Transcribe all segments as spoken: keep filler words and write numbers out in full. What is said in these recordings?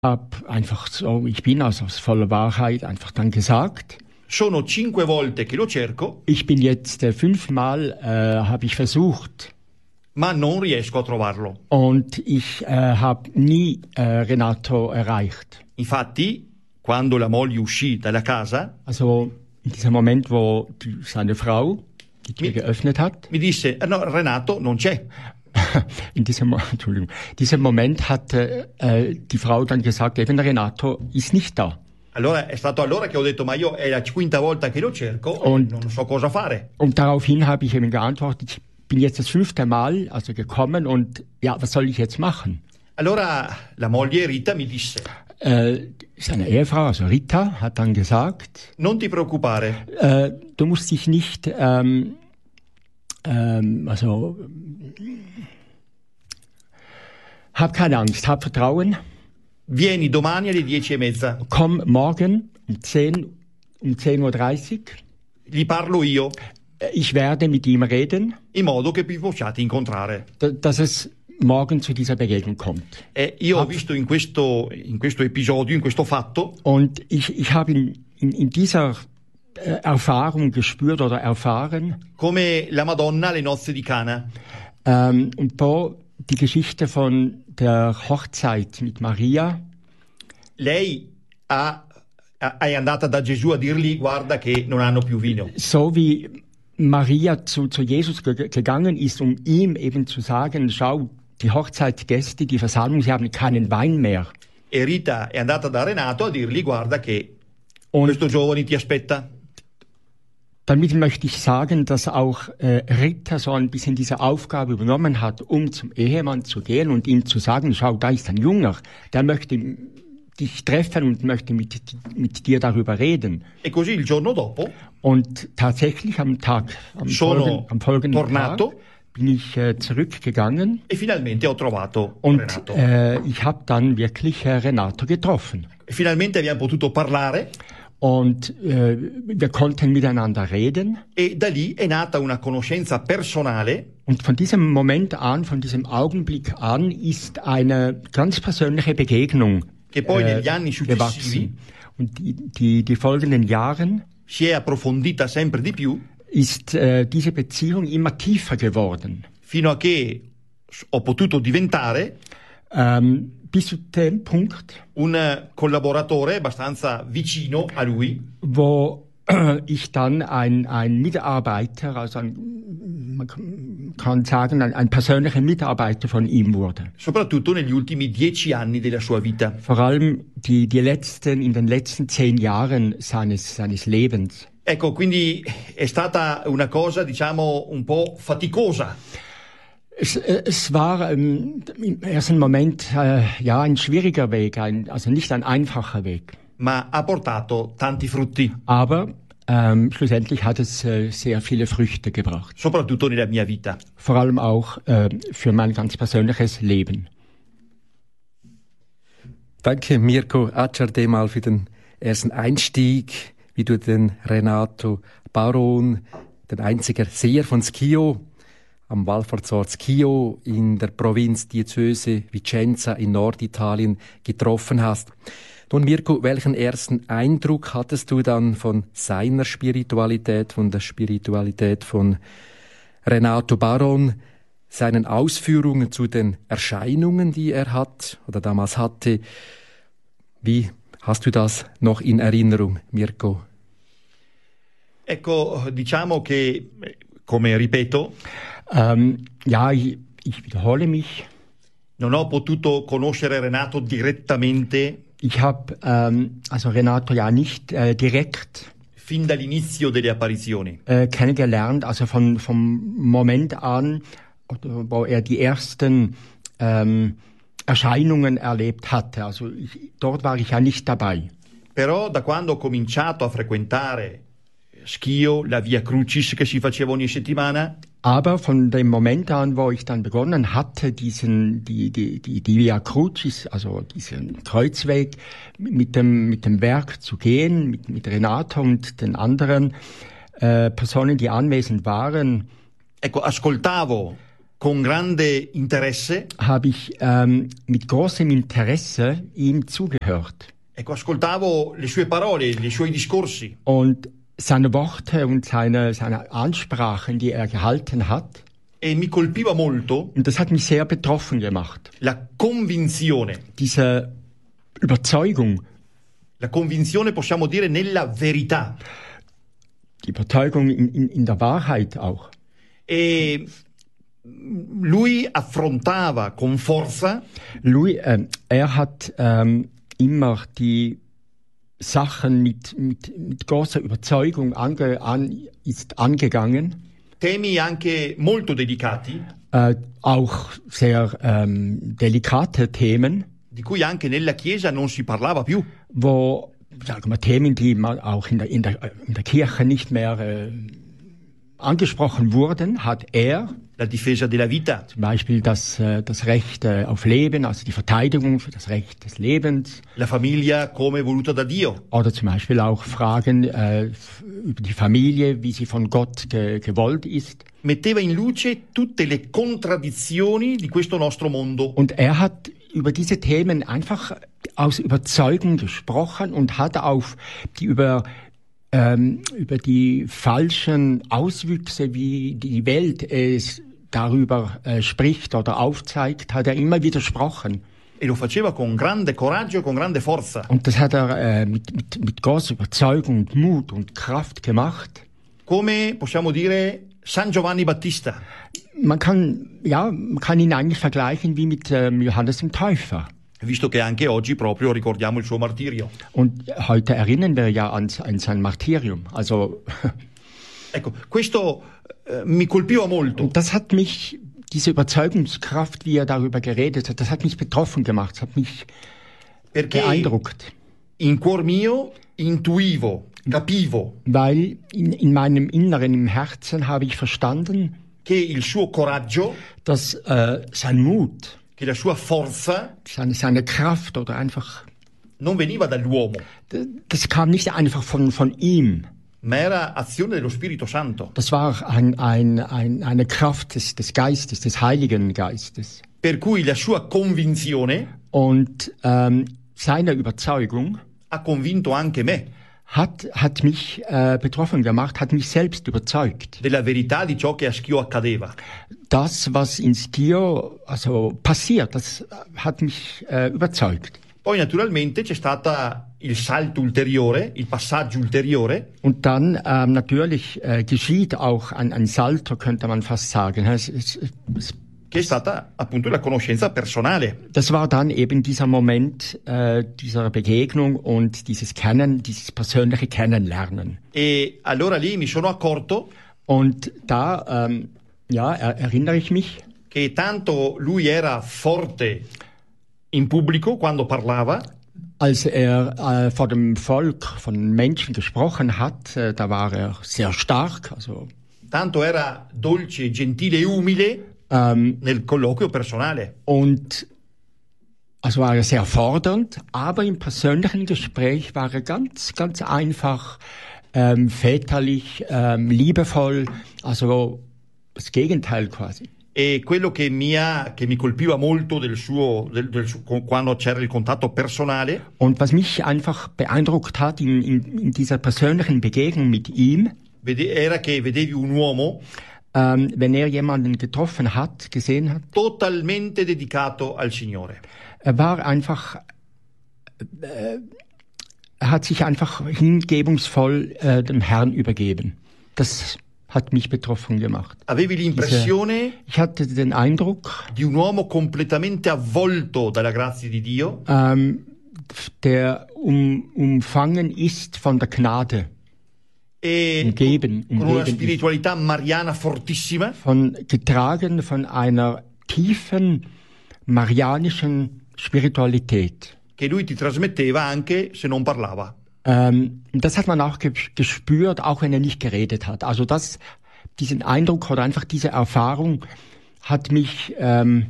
Hab einfach so, ich bin also aus voller Wahrheit einfach dann gesagt. Sono cinque volte che lo cerco. Ich bin jetzt äh, fünfmal äh, habe ich versucht. Ma non riesco a trovarlo. Und ich äh, habe nie äh, Renato erreicht. Infatti, quando la moglie uscì dalla casa, also in diesem Moment, wo die, seine Frau die Tür mi, geöffnet hat, mi disse, no, Renato non c'è. In diesem, Entschuldigung, diesem Moment hat äh, die Frau dann gesagt, eben Renato ist nicht da. Allora è stato allora che ho detto, ma io è la quinta volta che lo cerco und, e non so cosa fare. Und daraufhin habe ich eben geantwortet, ich bin jetzt das fünfte Mal also gekommen und ja, was soll ich jetzt machen? Allora la moglie Rita mi disse, äh, seine Ehefrau, also Rita, hat dann gesagt, non ti preoccupare. Äh, du musst dich nicht, ähm, ähm, also hab keine Angst, hab Vertrauen. Vieni domani alle dieci e mezza. Komm morgen um zehn, um zehn Uhr dreißig. Gli parlo io. Ich werde mit ihm reden. In modo che vi possiate incontrare. D- dass es morgen zu dieser Begegnung kommt. E io ho visto in questo, in questo episodio, in questo fatto. Und ich, ich habe in, in, in dieser äh, Erfahrung gespürt oder erfahren. Come la Madonna alle nozze di Cana. Ähm, und da die Geschichte von der Hochzeit mit Maria. Lei ha, è andata da Gesù a dirgli, guarda che non hanno più vino. So wie Maria zu, zu Jesus ge- gegangen ist, um ihm eben zu sagen, schau, die Hochzeitsgäste, die Versammlung, sie haben keinen Wein mehr. E Rita è andata da Renato a dirgli, guarda che Und questo giovane ti aspetta. Damit möchte ich sagen, dass auch äh, Rita so ein bisschen diese Aufgabe übernommen hat, um zum Ehemann zu gehen und ihm zu sagen, schau, da ist ein Junger, der möchte dich treffen und möchte mit, mit dir darüber reden. E così il giorno dopo, und tatsächlich am Tag, am, folgen, am folgenden tornato, Tag bin ich äh, zurückgegangen e finalmente ho trovato und Renato. Äh, ich habe dann wirklich äh, Renato getroffen. E finalmente abbiamo potuto parlare. Und äh, wir konnten miteinander reden. E da lì è nata una conoscenza personale. Und von diesem Moment an, von diesem Augenblick an, ist eine ganz persönliche Begegnung che poi äh, negli anni successivi gewachsen. Und die, die, die folgenden Jahren si è approfondita sempre di più. Ist äh, diese Beziehung immer tiefer geworden. Fino a che ho potuto diventare ähm, bis zu dem Punkt, un collaboratore abbastanza vicino a lui, wo äh, ich dann ein, ein Mitarbeiter, also ein, man kann sagen, ein, ein persönlicher Mitarbeiter von ihm wurde. Soprattutto negli ultimi dieci anni della sua vita. Vor allem die, die letzten, in den letzten zehn Jahren seines, seines Lebens. Ecco, quindi è stata una cosa, diciamo, un po' faticosa. Es, es war ähm, im ersten Moment äh, ja ein schwieriger Weg, ein, also nicht ein einfacher Weg. Ma ha portato tanti frutti. Aber ähm, schlussendlich hat es äh, sehr viele Früchte gebracht. Soprattutto nella mia vita. Vor allem auch äh, für mein ganz persönliches Leben. Danke Mirko Acciardè mal für den ersten Einstieg, wie du den Renato Baron, den einziger Seher von Schio, am Wallfahrtsort Schio in der Provinz Diözese Vicenza in Norditalien getroffen hast. Nun Mirko, welchen ersten Eindruck hattest du dann von seiner Spiritualität, von der Spiritualität von Renato Baron, seinen Ausführungen zu den Erscheinungen, die er hat oder damals hatte? Wie hast du das noch in Erinnerung, Mirko? Ecco, diciamo che, come ripeto, Ähm, ja, ich, ich wiederhole mich. Non ho potuto conoscere Renato direttamente. Ich habe ähm, also Renato ja nicht äh, direkt fin dall'inizio delle apparizioni. Äh, kennengelernt, also von vom Moment an, wo er die ersten ähm, Erscheinungen erlebt hatte. Also ich, dort war ich ja nicht dabei. Però da quando ho cominciato a frequentare Schio, la Via Crucis che si faceva ogni settimana. Aber von dem Moment an, wo ich dann begonnen hatte, diesen, die, die, die, die Via Crucis, also diesen Kreuzweg mit dem, mit dem Werk zu gehen, mit, mit Renato und den anderen äh, Personen, die anwesend waren. Ecco, ascoltavo con grande interesse. habe ich ähm, mit großem Interesse ihm zugehört. Ecco, ascoltavo le sue parole, i suoi discorsi. Und seine Worte und seine, seine Ansprachen, die er gehalten hat, E mi colpiva molto und das hat mich sehr betroffen gemacht. la convinzione. Diese Überzeugung, La convinzione, possiamo dire, nella verità. die Überzeugung in, in, in der Wahrheit auch. E lui affrontava con forza Louis, äh, er hat ähm, immer die Sachen mit, mit, mit großer Überzeugung ange, an, ist angegangen, temi anche molto delicati, äh, auch sehr ähm, delikate Themen, di cui anche nella Chiesa non si parlava più. wo, sagen wir, Themen, die man auch in der, in der, in der Kirche nicht mehr äh, angesprochen wurden, hat er, La difesa della vita, zum Beispiel das, äh, das Recht äh, auf Leben, also die Verteidigung für das Recht des Lebens, la famiglia come voluta da Dio, oder zum Beispiel auch Fragen äh, f- über die Familie, wie sie von Gott ge- gewollt ist. metteva in luce tutte le contraddizioni di questo nostro mondo. Und er hat über diese Themen einfach aus Überzeugung gesprochen und hat auf die über ähm, über die falschen Auswüchse, wie die Welt es darüber äh, spricht oder aufzeigt, hat er immer widersprochen. E lo faceva con grande coraggio e con grande forza. Und das hat er äh, mit, mit, mit großer Überzeugung und Mut und Kraft gemacht. Come possiamo dire San Giovanni Battista. Man kann, ja, man kann ihn eigentlich vergleichen wie mit ähm, Johannes dem Täufer. Visto che anche oggi proprio ricordiamo il suo martirio. Und heute erinnern wir ja an, an sein Martyrium. Also, Ecco, questo eh, mi colpiva molto, und das hat mich, diese Überzeugungskraft, wie er darüber geredet hat, das hat mich betroffen gemacht, das hat mich perché beeindruckt. in cuor mio intuivo, capivo Weil in, in meinem Inneren, im Herzen habe ich verstanden, che il suo coraggio, dass äh, sein Mut, che la sua forza seine, seine Kraft oder einfach, non veniva dall'uomo, d- das kam nicht einfach von, von ihm. ma era azione dello Spirito Santo. Das war ein, ein, ein, eine Kraft des, des Geistes, des Heiligen Geistes. Per cui la sua convinzione Und ähm, seine Überzeugung ha convinto anche me hat, hat mich äh, betroffen gemacht, hat mich selbst überzeugt. della verità di ciò che a Schio accadeva. Das, was in Skio also passiert, das hat mich äh, überzeugt. Poi naturalmente c'è stata il salto ulteriore, il passaggio ulteriore, Und dann ähm, natürlich äh, geschieht auch ein, ein Salto, könnte man fast sagen. Es, es, es, che è stata appunto la conoscenza personale. das war dann eben dieser Moment äh, dieser Begegnung und dieses Kennen, dieses persönliche Kennenlernen. E allora lì mi sono accorto Und da, ähm, ja, er, erinnere ich mich, che tanto lui era forte in pubblico quando parlava, als er äh, vor dem Volk von Menschen gesprochen hat, äh, da war er sehr stark, also tanto era dolce, gentile e umile ähm, nel colloquio personale. und also war er sehr fordernd, aber im persönlichen Gespräch war er ganz, ganz einfach, ähm, väterlich, ähm, liebevoll, also das Gegenteil quasi. E quello che mi, ha, che mi colpiva molto del suo, del, del suo, quando c'era il contatto personale, Und was mich einfach beeindruckt hat in, in, in dieser persönlichen Begegnung mit ihm, vede, era che vedevi un uomo ähm, wenn er jemanden getroffen hat, gesehen hat, totalmente dedicato al Signore. er war einfach, äh, er hat sich einfach hingebungsvoll äh, dem Herrn übergeben. Das hat mich betroffen gemacht. Avevi l'impressione Ich hatte den Eindruck, di un uomo completamente avvolto dalla grazia di Dio, ähm, der um, umfangen ist von der Gnade, e umgeben, con una umgeben ist, spiritualità mariana fortissima, von, getragen von einer tiefen marianischen Spiritualität. che lui ti trasmetteva anche se non parlava. Ähm, das hat man auch ge gespürt, auch wenn er nicht geredet hat. Also das, diesen Eindruck oder einfach diese Erfahrung hat mich ähm,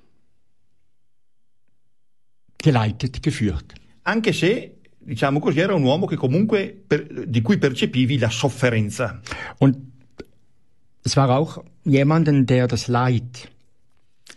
geleitet, geführt. Anche se, diciamo così, era un uomo che comunque per, di cui percepivi la sofferenza. Und es war auch jemanden, der das Leid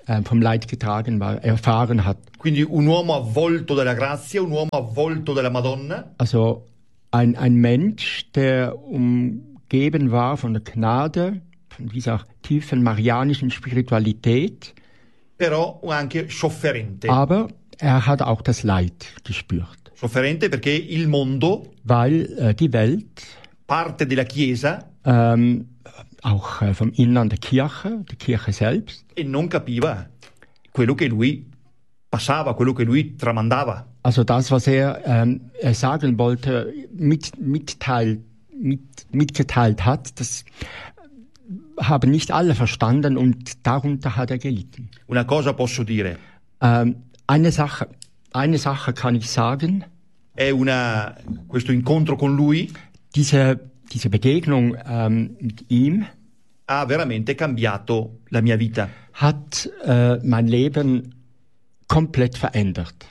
äh, vom Leid getragen war, erfahren hat. Quindi un uomo avvolto dalla grazia, un uomo avvolto dalla Madonna. Also ein, ein Mensch, der umgeben war von der Gnade, von dieser tiefen marianischen Spiritualität. Però anche sofferente. Aber er hat auch das Leid gespürt. Sofferente perché il mondo, weil äh, die Welt, parte della Chiesa, ähm, auch äh, vom Innern der Kirche, die Kirche selbst, e non capiva quello che lui passava, quello che lui tramandava. also das, was er, ähm, er sagen wollte, mit, mitteilt, mit, mitgeteilt hat, das haben nicht alle verstanden und darunter hat er gelitten. Una cosa posso dire. Ähm, eine Sache, eine Sache kann ich sagen. È una, questo incontro con lui Diese, diese Begegnung ähm, mit ihm ha veramente cambiato la mia vita. hat äh, mein Leben komplett verändert.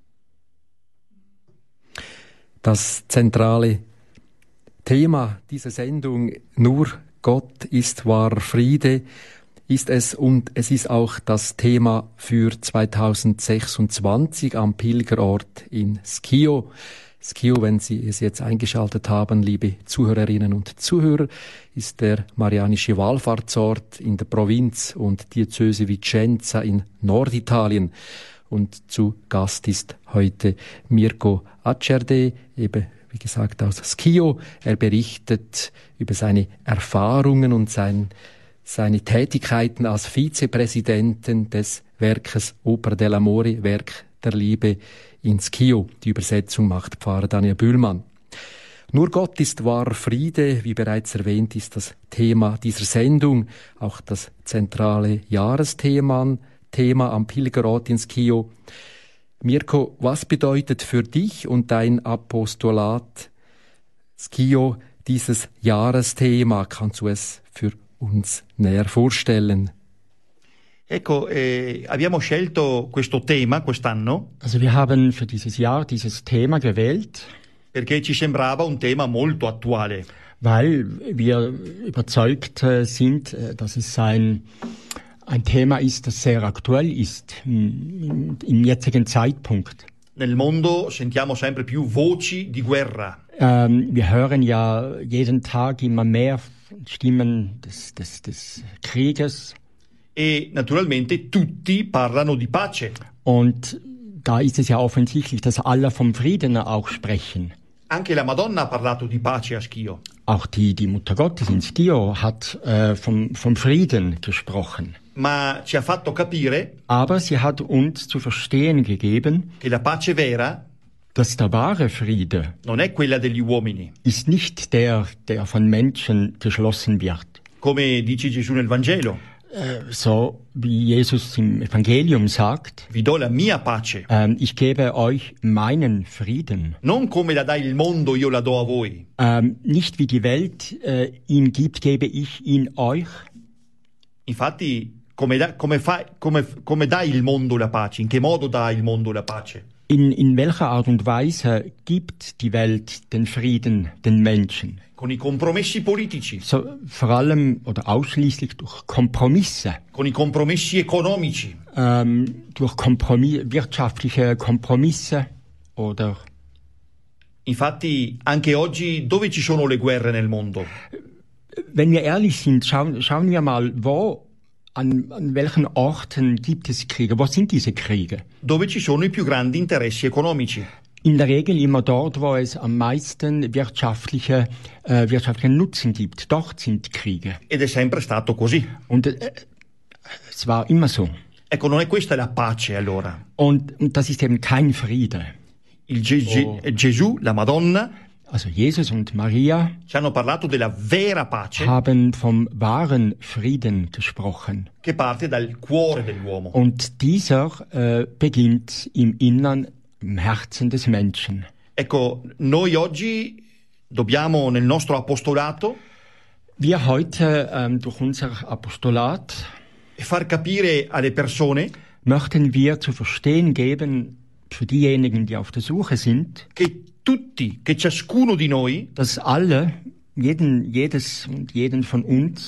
Das zentrale Thema dieser Sendung, nur Gott ist wahrer Friede, ist es, und es ist auch das Thema für zweitausendsechsundzwanzig am Pilgerort in Schio. Schio, wenn Sie es jetzt eingeschaltet haben, liebe Zuhörerinnen und Zuhörer, ist der marianische Wallfahrtsort in der Provinz und Diözese Vicenza in Norditalien. Und zu Gast ist heute Mirko Acerde, eben wie gesagt aus Schio. Er berichtet über seine Erfahrungen und sein, seine Tätigkeiten als Vizepräsidenten des Werkes Opera dell'Amore, Werk der Liebe in Schio. Die Übersetzung macht Pfarrer Daniel Bühlmann. Nur Gott ist wahrer Friede, wie bereits erwähnt, ist das Thema dieser Sendung, auch das zentrale Jahresthema Thema am Pilgerort in Schio. Mirko, was bedeutet für dich und dein Apostolat Schio dieses Jahresthema? Kannst du es für uns näher vorstellen? Ecco, eh, abbiamo scelto questo tema quest'anno Also wir haben für dieses Jahr dieses Thema gewählt, perché ci sembrava un tema molto attuale. weil wir überzeugt äh, sind, äh, dass es ein, ein Thema ist, das sehr aktuell ist im, im jetzigen Zeitpunkt. Nel mondo sentiamo sempre più voci di guerra. Ähm, wir hören ja jeden Tag immer mehr Stimmen des, des, des Krieges. E naturalmente tutti parlano di pace. Und da ist es ja offensichtlich, dass alle vom Frieden auch sprechen. Anche la Madonna ha parlato di pace a Schio. Auch die, die Mutter Gottes in Schio hat äh, vom, vom Frieden gesprochen. Ma ci ha fatto capire Aber sie hat uns zu verstehen gegeben, che la pace vera dass der wahre Friede non è quella degli uomini. ist nicht der, der von Menschen geschlossen wird. Come dice Gesù nel Vangelo, Äh, so wie Jesus im Evangelium sagt, vi do la mia pace. ähm, ich gebe euch meinen Frieden. Non come la dà il mondo, io la do a voi. Ähm, nicht wie die Welt äh, ihn gibt, gebe ich ihn euch. Infatti, come, da, come, fa, come, come dà il mondo la pace? In che modo dà il mondo la pace? In, in welcher Art und Weise gibt die Welt den Frieden den Menschen? Con i compromessi politici, So, vor allem oder ausschließlich durch Kompromisse, con i compromessi economici. ähm, durch Kompromi wirtschaftliche Kompromisse oder Infatti, anche oggi, dove ci sono le guerre nel mondo? wenn wir ehrlich sind, schauen, schauen wir mal, wo, an, an welchen Orten gibt es Kriege? Wo sind diese Kriege? Dove ci sono i più grandi interessi economici. In der Regel immer dort, wo es am meisten wirtschaftliche, äh, wirtschaftlichen Nutzen gibt. Dort sind Kriege. Ed è sempre stato così. Und äh, es war immer so. Ecco, non è questa la pace allora. Und, und das ist eben kein Friede. Il Ge- Ge- Oh. Gesù, la Madonna, Also Jesus und Maria ci hanno parlato della vera pace haben vom wahren Frieden gesprochen. che parte dal cuore dell'uomo. Und dieser äh, beginnt im Innern, im Herzen des Menschen. Ecco, noi oggi dobbiamo nel nostro apostolato Wir heute ähm, durch unser Apostolat far capire alle persone möchten wir zu verstehen geben, für diejenigen, die auf der Suche sind, che tutti, che ciascuno di noi dass alle, jeden, jedes und jeden von uns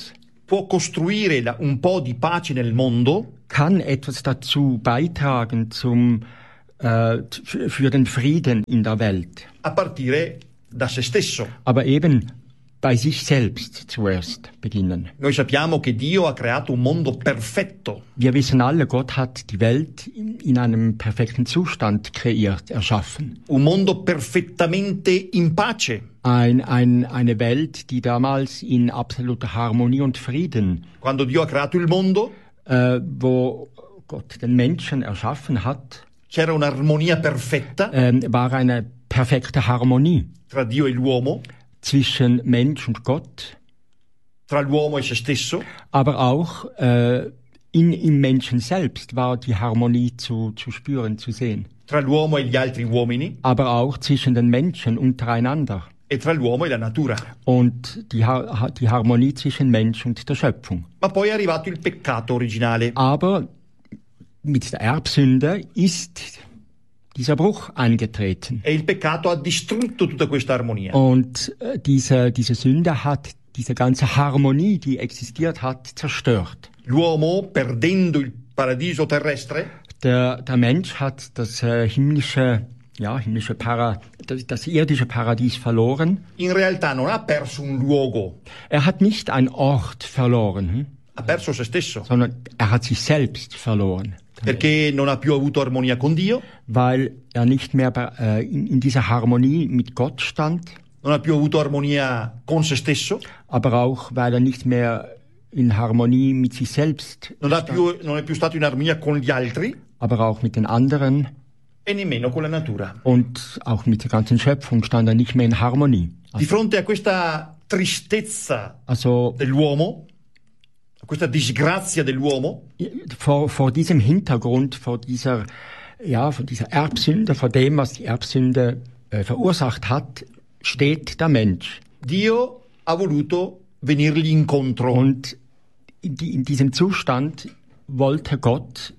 può costruire la, un po' di pace nel mondo, kann etwas dazu beitragen zum, äh, f- für den Frieden in der Welt. a partire da se stesso. Aber eben bei sich selbst zuerst beginnen. Noi sappiamo che Dio ha creato un mondo perfetto, Wir wissen alle, Gott hat die Welt in einem perfekten Zustand kreiert, erschaffen. un mondo perfettamente in pace. Ein, ein, eine Welt, die damals in absoluter Harmonie und Frieden, Quando Dio ha creato il mondo, äh, wo Gott den Menschen erschaffen hat, c'era un'armonia perfetta ähm, war eine perfekte Harmonie tra Dio e l'uomo, zwischen Mensch und Gott, tra l'uomo e se stesso, aber auch äh, in, im Menschen selbst war die Harmonie zu, zu spüren, zu sehen. tra l'uomo e gli altri uomini Aber auch zwischen den Menschen untereinander e tra l'uomo e la natura. und die, Har die Harmonie zwischen Mensch und der Schöpfung. Ma poi è arrivato il peccato originale. Aber mit der Erbsünde ist dieser Bruch eingetreten. E il peccato ha distrutto tutta questa armonia. Und äh, diese, diese Sünde hat diese ganze Harmonie, die existiert hat, zerstört. L'uomo, perdendo il paradiso terrestre, Der, der Mensch hat das äh, himmlische, ja, himmlische Para, das, das irdische Paradies verloren. in realtà non ha perso un luogo, Er hat nicht einen Ort verloren, hm? ha perso se stesso, sondern er hat sich selbst verloren. perché non ha più avuto armonia con Dio, Weil er nicht mehr bei, äh, in, in dieser Harmonie mit Gott stand, non ha più avuto armonia con se stesso, aber auch weil er nicht mehr in Harmonie mit sich selbst, non, ha più, non è più stato in armonia con gli altri aber auch mit den anderen e nemmeno con la natura. und auch mit der ganzen Schöpfung stand er nicht mehr in Harmonie. Di fronte a questa tristezza Also dell'uomo, a questa disgrazia dell'uomo, vor, vor diesem Hintergrund, vor dieser, ja, vor dieser Erbsünde, vor dem, was die Erbsünde äh, verursacht hat, steht der Mensch. Dio ha voluto venirgli incontro. Und in, die, in diesem Zustand wollte Gott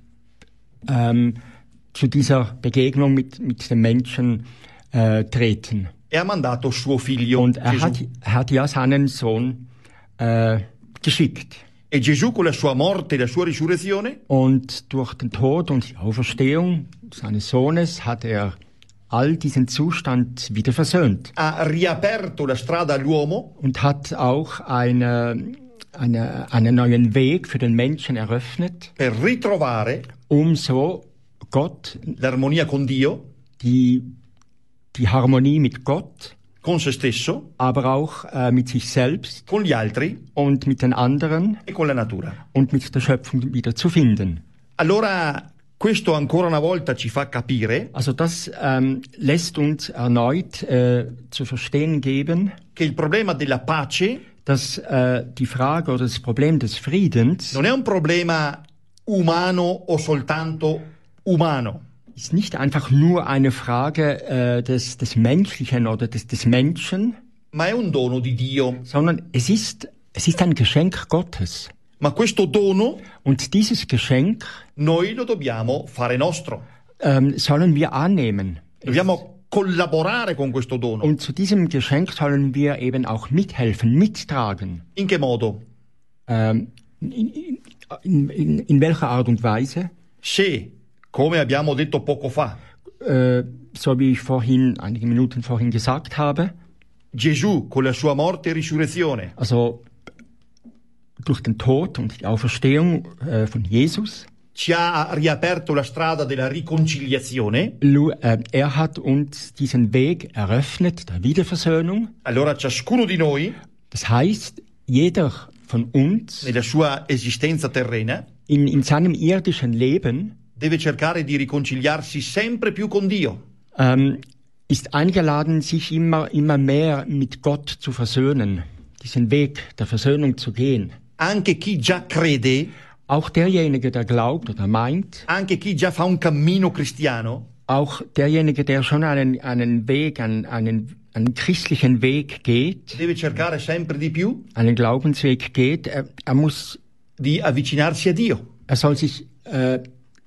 ähm, zu dieser Begegnung mit, mit dem Menschen äh, treten. E ha mandato suo figlio Und er Gesù. hat, er hat ja seinen Sohn äh, geschickt. E Gesù con la sua morte e la sua risurrezione Und durch den Tod und die Auferstehung seines Sohnes hat er all diesen Zustand wieder versöhnt ha riaperto la strada all'uomo und hat auch eine, eine, einen neuen Weg für den Menschen eröffnet, per ritrovare um so Gott, l'armonia con Dio, die, die Harmonie mit Gott, con se stesso, aber auch äh, mit sich selbst con gli altri und mit den anderen e con la natura. und mit der Schöpfung wieder zu finden. Allora questo ancora una volta ci fa capire Also das ähm, lässt uns erneut äh, zu verstehen geben, che il problema della pace dass äh, die Frage oder das Problem des Friedens non è un problema umano o soltanto umano, ist nicht einfach nur eine Frage äh, des, des Menschlichen oder des, des Menschen, ma è un dono di Dio. sondern es ist, es ist ein Geschenk Gottes. Ma questo dono Und dieses Geschenk noi lo dobbiamo fare nostro. ähm, sollen wir annehmen. Dobbiamo collaborare con questo dono. Und zu diesem Geschenk sollen wir eben auch mithelfen, mittragen. In che modo? Ähm, in, in, in, in welcher Art und Weise? Se, come abbiamo detto poco fa, Äh, so wie ich vorhin, einige Minuten vorhin gesagt habe, Gesù con la sua morte e risurrezione also durch den Tod und die Auferstehung äh, von Jesus, ci ha riaperto la strada della riconciliazione, Lu- äh, er hat uns diesen Weg eröffnet, der Wiederversöhnung. allora ciascuno di noi, Das heißt, jeder von uns nella sua esistenza terrena, in, in seinem irdischen Leben deve cercare di riconciliarsi sempre più con Dio. ähm, ist eingeladen, sich immer, immer mehr mit Gott zu versöhnen, diesen Weg der Versöhnung zu gehen. Anche chi già crede, Auch derjenige, der glaubt oder meint, anche chi già fa un cammino cristiano, auch derjenige, der schon einen, einen Weg, einen, einen, einen christlichen Weg geht, deve cercare sempre di più einen Glaubensweg geht, er, er muss, di avvicinarsi a Dio. er soll sich äh,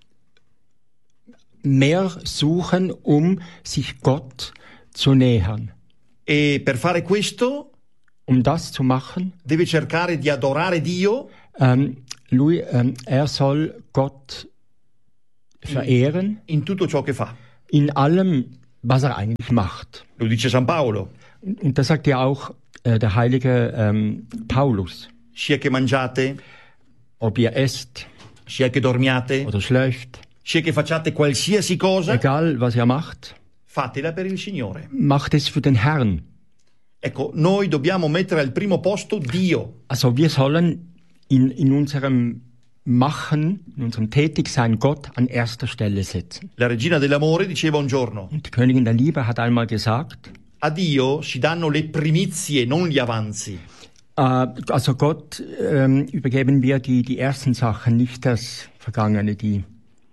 mehr suchen, um sich Gott zu nähern. E per fare questo Um das zu machen, deve cercare di adorare Dio ähm, lui, ähm, er soll Gott verehren in tutto ciò che fa. in allem, was er eigentlich macht. Lo dice San Paolo. Und, und das sagt ja auch äh, der heilige ähm, Paulus. Sia che mangiate, Ob ihr esst sia che dormiate, oder schläft, sia che facciate qualsiasi cosa, egal was ihr macht, fatela per il Signore. macht es für den Herrn. Ecco, noi dobbiamo mettere al primo posto Dio. Also wir sollen in, in unserem Machen, in unserem Tätigsein Gott an erster Stelle setzen. La regina dell'amore diceva un giorno: Und die Königin der Liebe hat einmal gesagt, a Dio si danno le primizie, non gli avanzi. äh, also Gott ähm, übergeben wir die, die ersten Sachen, nicht das Vergangene, die...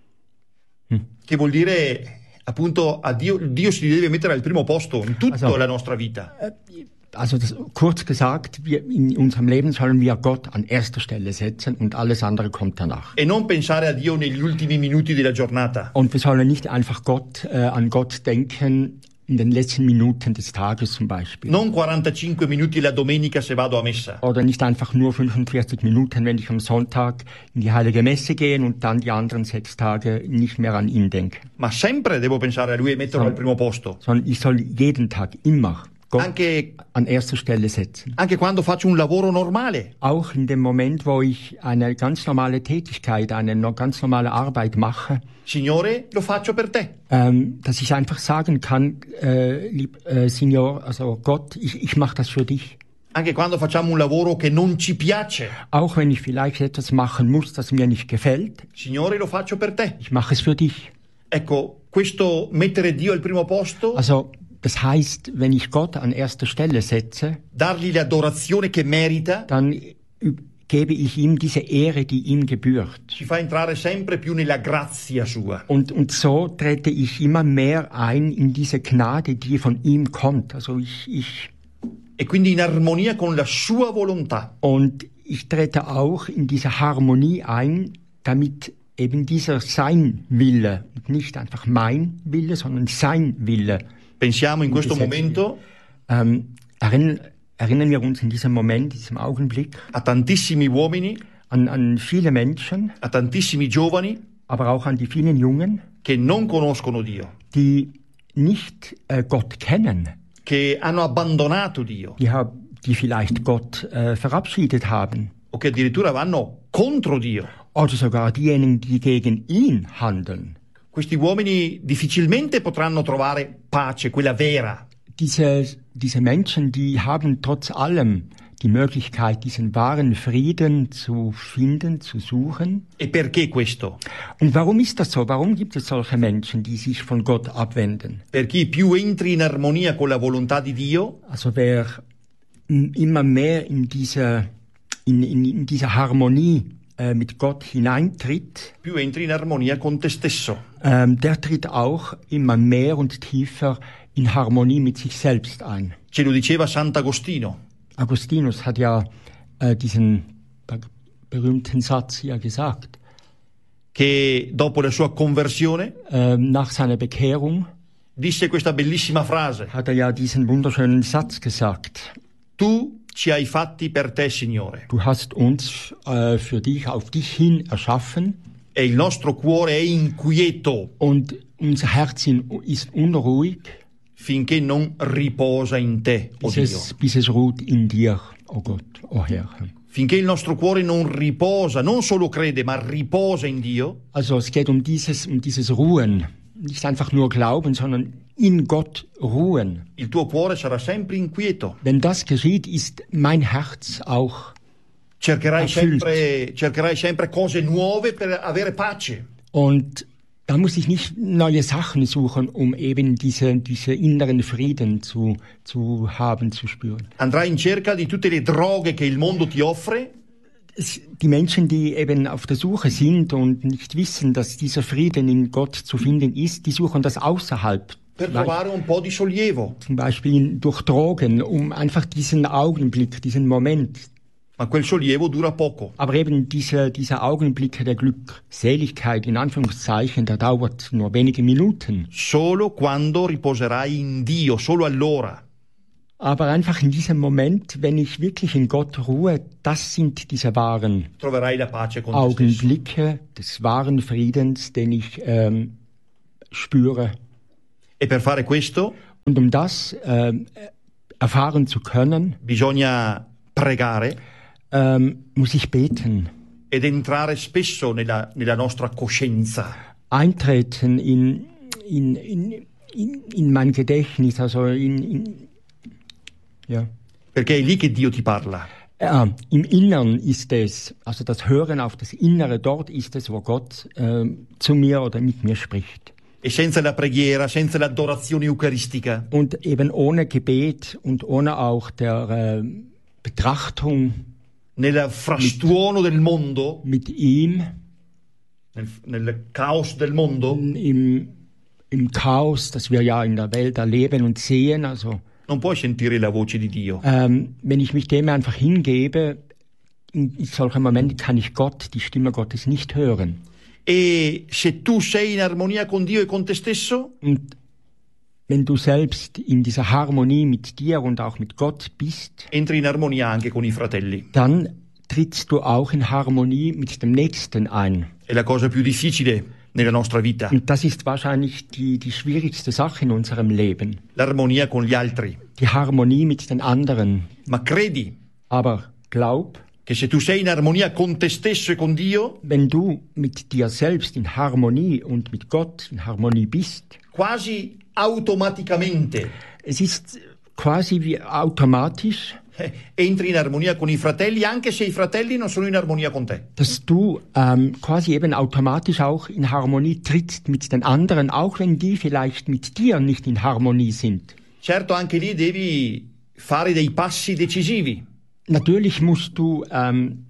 Che vuol dire, appunto, a Dio, Dio si deve mettere al primo posto in tutta Also- la nostra vita. Also das, kurz gesagt, wir, in unserem Leben sollen wir Gott an erster Stelle setzen und alles andere kommt danach. E non pensare a Dio negli ultimi minuti della giornata. Und wir sollen nicht einfach Gott, äh, an Gott denken in den letzten Minuten des Tages zum Beispiel. Non quarantacinque minuti la domenica se vado a messa. Oder nicht einfach nur fünfundvierzig Minuten, wenn ich am Sonntag in die Heilige Messe gehe und dann die anderen sechs Tage nicht mehr an ihn denke. Ma sempre devo pensare a Lui e metterlo al primo posto. Sondern ich soll jeden Tag immer Gott Anche, an erster Stelle setzen. anche quando faccio un lavoro normale. Auch in dem Moment, wo ich eine ganz normale Tätigkeit, eine no- ganz normale Arbeit mache, Signore, lo faccio per te. ähm, dass ich einfach sagen kann, äh, lieb, äh, Signor, also Gott, ich, ich mache das für dich. Anche quando facciamo un lavoro che non ci piace. Auch wenn ich vielleicht etwas machen muss, das mir nicht gefällt, Signore, lo faccio per te. ich mache es für dich. Ecco, questo mettere Dio al primo posto, Also das heißt, wenn ich Gott an erster Stelle setze, dargli l'adorazione che merita, dann üb- gebe ich ihm diese Ehre, die ihm gebührt. ci fa entrare sempre più nella grazia sua. Und, und so trete ich immer mehr ein in diese Gnade, die von ihm kommt. Also ich, ich, E quindi in armonia con la sua volontà. und ich trete auch in diese Harmonie ein, damit eben dieser sein Wille, nicht einfach mein Wille, sondern sein Wille. Pensiamo in questo Gesetze. momento Ähm, erinnern, erinnern wir uns in diesem Moment, diesem Augenblick a tantissimi uomini, an, an viele Menschen, a tantissimi giovani aber auch an die vielen Jungen, che non conoscono Dio, die nicht äh, Gott kennen, che hanno abbandonato Dio die, hab, die vielleicht Gott äh, verabschiedet haben. o che addirittura vanno contro Dio. Oder sogar diejenigen, die gegen ihn handeln. Questi uomini difficilmente potranno trovare pace, quella vera. Diese, diese Menschen, die haben trotz allem die Möglichkeit, diesen wahren Frieden zu finden, zu suchen. E perché questo? Und warum ist das so? Warum gibt es solche Menschen, die sich von Gott abwenden? Perché più entri in armonia con la volontà di Dio, Also wer m- immer mehr in diese, in, in, in diese Harmonie äh, mit Gott hineintritt, più entri in armonia con te stesso. ähm, der tritt auch immer mehr und tiefer in Harmonie mit sich selbst ein. Ce lo diceva Sant'Agostino. Augustinus hat ja äh, diesen ber- berühmten Satz ja gesagt. Che dopo la sua conversione Ähm, nach seiner Bekehrung disse questa bellissima frase: hat er ja diesen wunderschönen Satz gesagt. Tu ci hai fatti per te, Signore, Du hast uns äh, für dich, auf dich hin erschaffen e il nostro cuore è inquieto und unser Herz in, ist unruhig, finché non riposa in te, o bis Dio. es, bis es ruht in dir, oh Gott, oh Herr. Finché il nostro cuore non riposa, non solo crede, ma riposa in Dio, Also es geht um dieses, um dieses Ruhen, nicht einfach nur glauben, sondern in Gott ruhen. il tuo cuore sarà sempre inquieto. Wenn das geschieht, ist mein Herz auch Cercherai Erfüllt. sempre, cercherai sempre cose nuove per avere pace. Und da muss ich nicht neue Sachen suchen, um eben diese, diese inneren Frieden zu, zu haben, zu spüren. Andrai in cerca di tutte le droghe che il mondo ti offre, Es, die Menschen, die eben auf der Suche sind und nicht wissen, dass dieser Frieden in Gott zu finden ist, die suchen das außerhalb. per Vielleicht trovare un po' di sollievo. zum Beispiel durch Drogen, um einfach diesen Augenblick, diesen Moment. Ma quel sollievo dura poco. Aber eben diese, dieser Augenblick der Glückseligkeit, in Anführungszeichen, der dauert nur wenige Minuten. Solo quando riposerai in Dio, solo allora. Aber einfach in diesem Moment, wenn ich wirklich in Gott ruhe, das sind diese wahren troverai la pace con te stesso. Augenblicke des wahren Friedens, den ich ähm, spüre. E per fare questo Und um das ähm, erfahren zu können, bisogna pregare ähm, muss ich beten, ed entrare spesso nella, nella nostra coscienza. eintreten in, in, in, in, in mein Gedächtnis, also in, in ja. Perché è lì che Dio ti parla. Ja, im Innern ist es, also das Hören auf das Innere, dort ist es, wo Gott äh, zu mir oder mit mir spricht. E senza la preghiera, senza l'adorazione eucaristica, Und eben ohne Gebet und ohne auch der äh, Betrachtung nel frastuono del mondo, mit ihm, nel, nel caos del mondo, im, im Chaos, das wir ja in der Welt erleben und sehen, also non puoi sentire la voce di Dio. ähm, wenn ich mich dem einfach hingebe, in, in solchen Momenten kann ich Gott, die Stimme Gottes nicht hören. E se tu sei in armonia con Dio e con te stesso, Und wenn du selbst in dieser Harmonie mit dir und auch mit Gott bist, entri in armonia anche con i fratelli. dann trittst du auch in Harmonie mit dem Nächsten ein. È la cosa più difficile nella nostra vita, Und das ist wahrscheinlich die, die schwierigste Sache in unserem Leben. l'armonia con gli altri. Die Harmonie mit den anderen. Ma credi Aber glaub, che se tu sei in armonia con te stesso e con Dio, wenn du mit dir selbst in Harmonie und mit Gott in Harmonie bist, quasi automaticamente es ist quasi wie automatisch, eh, entri in armonia con i fratelli, anche se i fratelli non sono in armonia con te. dass du ähm, quasi eben automatisch auch in Harmonie trittst mit den anderen, auch wenn die vielleicht mit dir nicht in Harmonie sind. Certo, anche lì devi fare dei passi decisivi. Natürlich musst du ähm,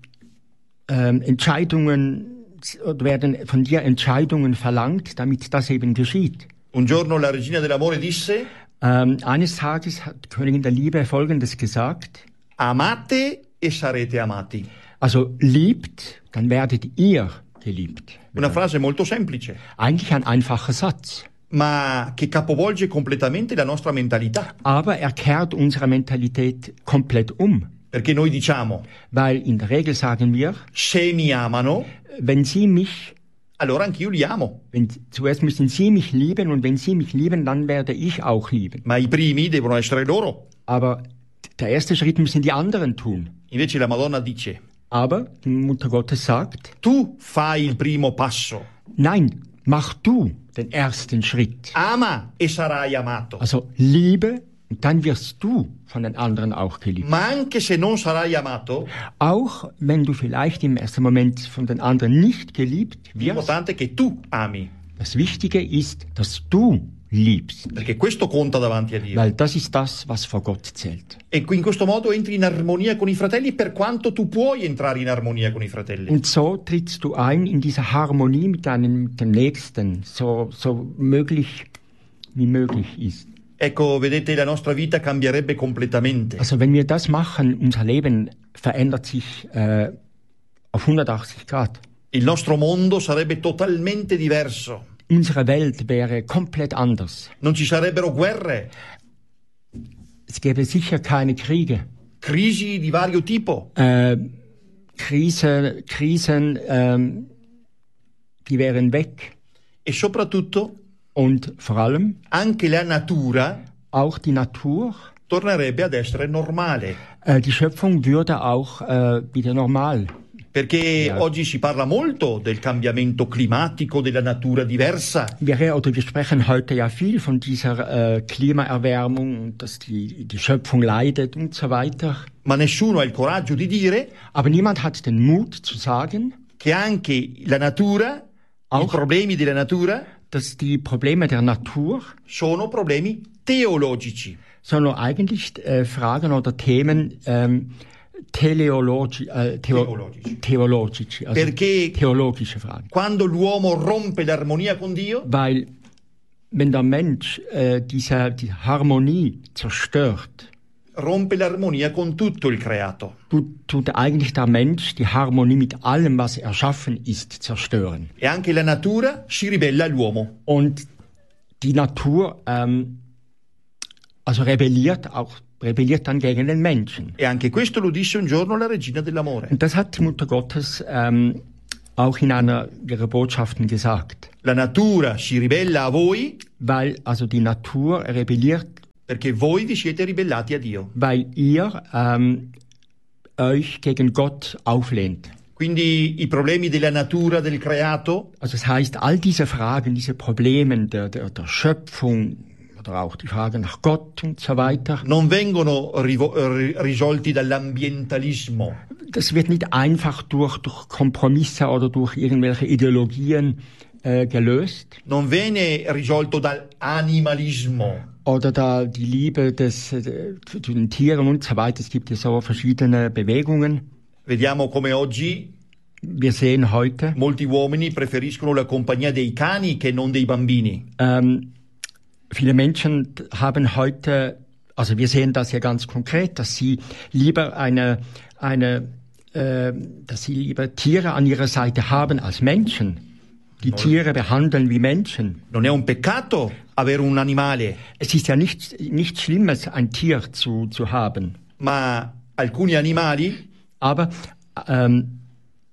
ähm, Entscheidungen, oder werden von dir Entscheidungen verlangt, damit das eben geschieht. Un giorno la regina dell'amore disse: Ähm, eines Tages hat die Königin der Liebe Folgendes gesagt: amate e sarete amati. Also liebt, dann werdet ihr geliebt. Una frase molto semplice, Eigentlich ein einfacher Satz, ma che capovolge completamente la nostra mentalità. aber er kehrt unsere Mentalität komplett um. Perché noi diciamo: Weil in der Regel sagen wir, se mi amano, wenn sie mich, allora anch'io li amo. wenn, zuerst müssen sie mich lieben und wenn sie mich lieben, dann werde ich auch lieben. Ma i primi devono essere loro. Aber der erste Schritt müssen die anderen tun. Invece la Madonna dice: Aber die Mutter Gottes sagt, tu fai il primo passo, nein, mach du den ersten Schritt. ama e sarai amato. Also liebe und dann wirst du von den anderen auch geliebt. Ma anche se non sarai amato, Auch wenn du vielleicht im ersten Moment von den anderen nicht geliebt wirst, l'importante è che tu ami, das Wichtige ist, dass du liebst. perché questo conta davanti a Dio. Weil das ist das, was vor Gott zählt. E in questo modo entri in armonia con i fratelli per quanto tu puoi entrare in armonia con i fratelli. Und so trittst du ein in diese Harmonie mit deinem, mit dem Nächsten, so, so möglich wie möglich ist. Ecco, vedete, la nostra vita cambierebbe completamente. Also wenn wir das machen, unser Leben verändert sich äh, auf hundertachtzig Grad. Il nostro mondo sarebbe totalmente diverso. Unsere Welt wäre komplett anders. Non ci sarebbero guerre, Es gäbe sicher keine Kriege. crisi di vario tipo. Äh, Krise, Krisen, ähm, die wären weg. E soprattutto Und vor allem anche la natura auch die Natur, tornerebbe ad essere normale. äh, die Schöpfung würde auch äh, wieder normal. Perché Ja. oggi si parla molto del cambiamento climatico, della natura diversa. Wir, oder wir sprechen heute ja viel von dieser äh, Klimaerwärmung, dass die, die Schöpfung leidet und so weiter. Ma nessuno ha il coraggio di dire Aber niemand hat den Mut zu sagen, che anche la natura, i Auch- problemi della natura, dass die Probleme der Natur, sono problemi teologici. sondern eigentlich äh, Fragen oder Themen ähm, teleologi, äh, theo, Theologici. theologici, also Perché theologische Fragen. quando l'uomo rompe l'armonia con Dio, Weil wenn der Mensch äh, diese die Harmonie zerstört, rompe l'armonia con tutto il creato. tut, tut eigentlich der Mensch die Harmonie mit allem, was erschaffen ist, zerstören. E anche la natura si ribella all'uomo. Und die Natur ähm, also rebelliert auch rebelliert dann gegen den Menschen. E anche questo lo disse un giorno la regina dell'amore. Und das hat die Mutter Gottes ähm, auch in einer ihrer Botschaften gesagt. La natura si ribella a voi Weil also die Natur rebelliert, perché voi vi siete ribellati a Dio. weil ihr ähm, euch gegen Gott auflehnt. Quindi i problemi della natura del creato Also das heißt, all diese Fragen, diese Probleme der, der, der Schöpfung oder auch die Frage nach Gott und so weiter, non vengono rivo- ri- risolti dall'ambientalismo, das wird nicht einfach durch, durch Kompromisse oder durch irgendwelche Ideologien äh, gelöst. non viene risolto dall'animalismo, Oder da die Liebe des, äh, zu den Tieren und so weiter. Es gibt ja so verschiedene Bewegungen. vediamo come oggi Wir sehen heute, molti uomini preferiscono la compagnia dei cani che non dei bambini. ähm, viele Menschen haben heute, also wir sehen das ja ganz konkret, dass sie lieber eine, eine, äh, dass sie lieber Tiere an ihrer Seite haben als Menschen. Die Tiere behandeln wie Menschen. Non è un peccato avere un animale, Es ist ja nichts, nichts Schlimmes, ein Tier zu, zu haben. ma alcuni animali Aber ähm,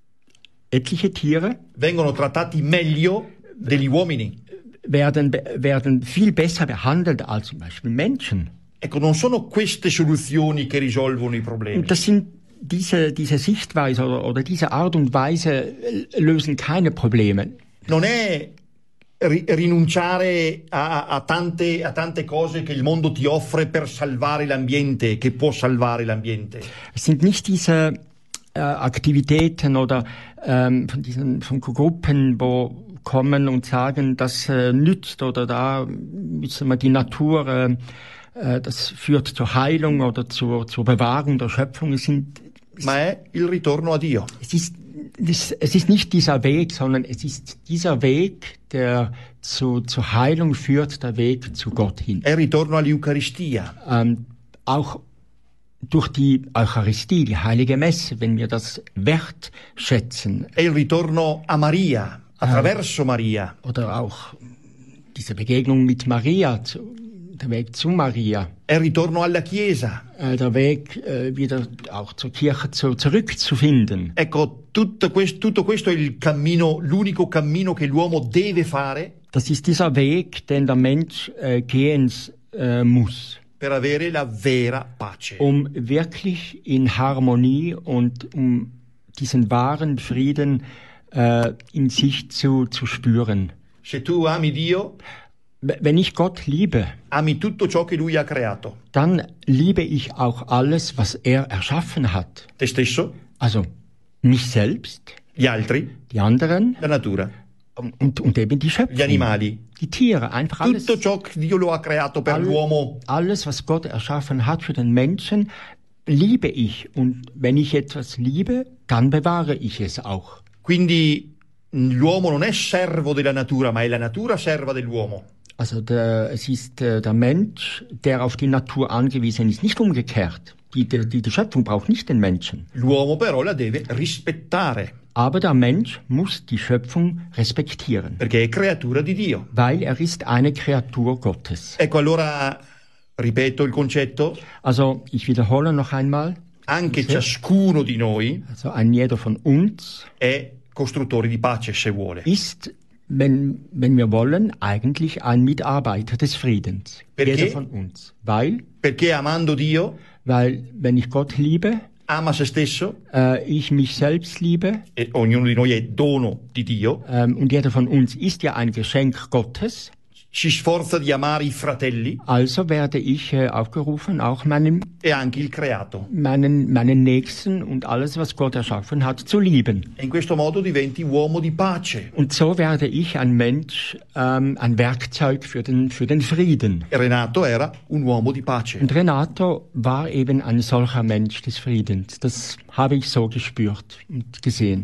etliche Tiere vengono trattati meglio degli uomini. werden, be- werden viel besser behandelt als zum Beispiel Menschen. Ecco, non sono queste soluzioni che risolvono i problemi. Und das sind diese, diese Sichtweise oder, oder diese Art und Weise äh, lösen keine Probleme. Non è ri- rinunciare a, a tante, a tante cose che il mondo ti offre per salvare l'ambiente, che può salvare l'ambiente. Es sind nicht diese äh, Aktivitäten oder ähm, von diesen von Gruppen, wo kommen und sagen, das äh, nützt oder da müssen wir die Natur, äh, äh, das führt zur Heilung oder zur, zur Bewahrung der Schöpfung. Es, sind, Ma è il ritorno a Dio. es, ist, es, es ist nicht dieser Weg, sondern es ist dieser Weg, der zu, zur Heilung führt, der Weg zu Gott hin. È il ritorno all'Eucaristia. Ähm, auch durch die Eucharistie, die heilige Messe, wenn wir das wertschätzen, È il ritorno a Maria, attraverso Maria. oder auch diese Begegnung mit Maria, zu, der Weg zu Maria, È il ritorno alla Chiesa. äh, der Weg äh, wieder auch zur Kirche zu, zurückzufinden. Ecco, tutto, quest- tutto questo è il cammino, l'unico cammino che l'uomo deve fare Das ist dieser Weg, den der Mensch äh, gehen äh, muss, per avere la vera pace. um wirklich in Harmonie und um diesen wahren Frieden äh, in sich zu, zu spüren. Se tu ami Dio, W- Wenn ich Gott liebe, ami tutto ciò che Lui ha creato. dann liebe ich auch alles, was er erschaffen hat. Te stesso, Also mich selbst, gli altri, die anderen la natura, und, und eben die gli Schöpfung, animali. die Tiere, einfach alles, Tutto ciò che Dio lo ha creato per all- l'uomo. alles, was Gott erschaffen hat für den Menschen, liebe ich. Und wenn ich etwas liebe, dann bewahre ich es auch. Quindi l'uomo non è servo della natura, ma è la natura serva dell'uomo. Also der, es ist äh, der Mensch, der auf die Natur angewiesen ist, nicht umgekehrt. Die, die, die Schöpfung braucht nicht den Menschen. L'uomo però la deve rispettare, Aber der Mensch muss die Schöpfung respektieren, perché è creatura di Dio. weil er ist eine Kreatur Gottes. Ecco, allora, ripeto il concetto, Also ich wiederhole noch einmal, anche ciascuno di noi also ein jeder von uns è costruttore di pace, se vuole. ist, wenn, wenn wir wollen, eigentlich ein Mitarbeiter des Friedens. Perché? Jeder von uns. Weil, Perché amando Dio, weil wenn ich Gott liebe, ama se stesso, äh, ich mich selbst liebe, e ognuno di noi è dono di Dio, ähm, und jeder von uns ist ja ein Geschenk Gottes, si sforza di amare i fratelli also werde ich äh, aufgerufen, auch meinen, e anche il creato. meinen, meinen Nächsten und alles, was Gott erschaffen hat, zu lieben. E in questo modo diventi uomo di pace. Und so werde ich ein Mensch, ähm, ein Werkzeug für den, für den Frieden. E Renato era un uomo di pace. Und Renato war eben ein solcher Mensch des Friedens. Das habe ich so gespürt und gesehen.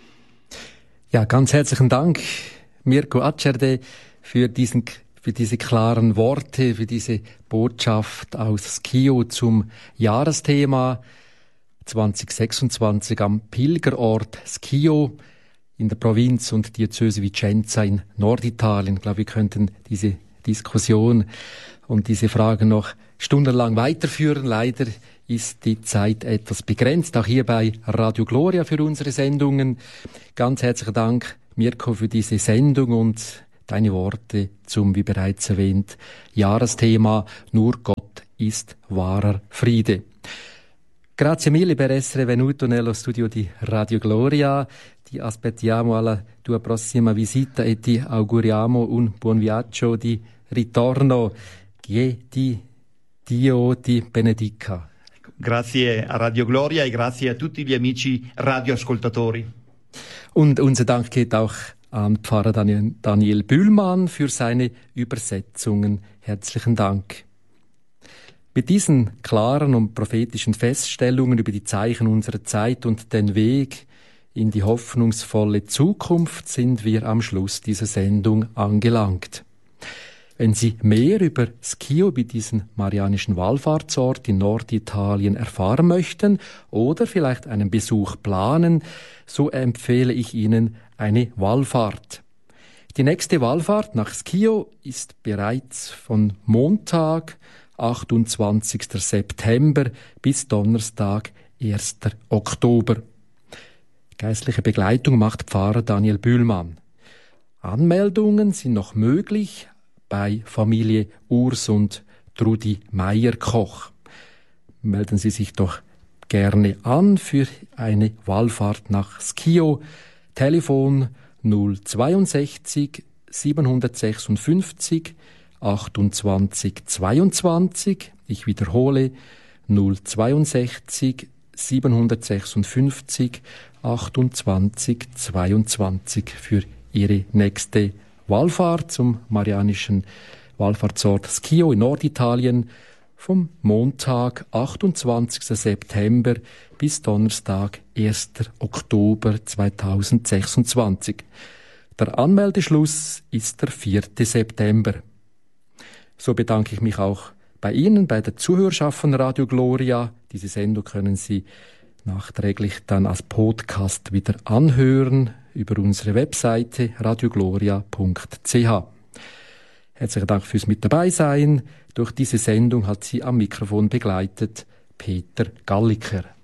Ja, ganz herzlichen Dank, Mirko Acerde, für diesen, für diese klaren Worte, für diese Botschaft aus Schio zum Jahresthema zwanzig sechsundzwanzig am Pilgerort Schio in der Provinz und Diözese Vicenza in Norditalien. Ich glaube, wir könnten diese Diskussion und diese Fragen noch stundenlang weiterführen. Leider ist die Zeit etwas begrenzt, auch hier bei Radio Gloria für unsere Sendungen. Ganz herzlichen Dank, Mirko, für diese Sendung und deine Worte zum, wie bereits erwähnt, Jahresthema «Nur Gott ist wahrer Friede». Grazie mille per essere venuto nello studio di Radio Gloria. Ti aspettiamo alla tua prossima visita e ti auguriamo un buon viaggio di ritorno. Che di Dio ti benedica. Grazie a Radio Gloria e grazie a tutti gli amici radioascoltatori. Und unser Dank geht auch an Pfarrer Daniel, Daniel Bühlmann für seine Übersetzungen. Herzlichen Dank. Mit diesen klaren und prophetischen Feststellungen über die Zeichen unserer Zeit und den Weg in die hoffnungsvolle Zukunft sind wir am Schluss dieser Sendung angelangt. Wenn Sie mehr über Schio, über diesen marianischen Wallfahrtsort in Norditalien erfahren möchten oder vielleicht einen Besuch planen, so empfehle ich Ihnen eine Wallfahrt. Die nächste Wallfahrt nach Schio ist bereits von Montag, achtundzwanzigster September bis Donnerstag, erster Oktober. Geistliche Begleitung macht Pfarrer Daniel Bühlmann. Anmeldungen sind noch möglich bei Familie Urs und Trudi Meyer-Koch. Melden Sie sich doch gerne an für eine Wallfahrt nach Schio. Telefon null zweiundsechzig siebenhundertsechsundfünfzig achtundzwanzig zweiundzwanzig. Ich wiederhole null zweiundsechzig siebenhundertsechsundfünfzig achtundzwanzig zweiundzwanzig für Ihre nächste Wallfahrt zum marianischen Wallfahrtsort Schio in Norditalien vom Montag, achtundzwanzigster September bis Donnerstag, erster Oktober zweitausendsechsundzwanzig. Der Anmeldeschluss ist der vierte September. So bedanke ich mich auch bei Ihnen, bei der Zuhörerschaft von Radio Gloria. Diese Sendung können Sie nachträglich dann als Podcast wieder anhören über unsere Webseite radiogloria punkt c h. Herzlichen Dank fürs mit dabei sein. Durch diese Sendung hat Sie am Mikrofon begleitet Peter Galliker.